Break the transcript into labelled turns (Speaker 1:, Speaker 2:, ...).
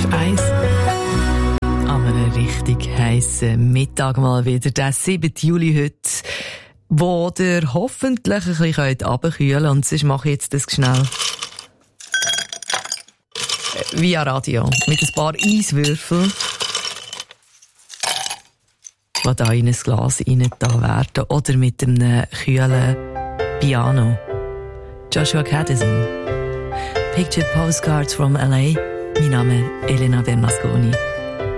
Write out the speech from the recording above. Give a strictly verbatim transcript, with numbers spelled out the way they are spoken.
Speaker 1: eins. An einem richtig heissen Mittag mal wieder, der siebten Juli heute, wo ihr hoffentlich ein bisschen runterkühlen könnt. Und sonst mache ich jetzt das schnell via Radio mit ein paar Eiswürfeln, die da in ein Glas rein da werden. Oder mit einem kühlen Piano. Joshua Caddison. Picture Postcards from L A. Mein Name ist Elena Bernasconi.